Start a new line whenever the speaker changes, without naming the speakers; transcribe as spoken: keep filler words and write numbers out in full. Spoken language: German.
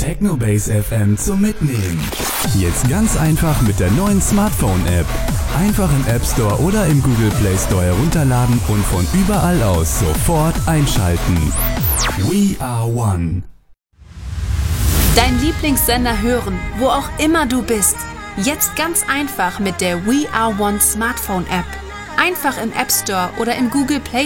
Technobase F M zum Mitnehmen. Jetzt ganz einfach mit der neuen Smartphone-App. Einfach im App Store oder im Google Play Store herunterladen und von überall aus sofort einschalten. We are one.
Dein Lieblingssender hören, wo auch immer du bist. Jetzt ganz einfach mit der We Are One Smartphone App. Einfach im App Store oder im Google Play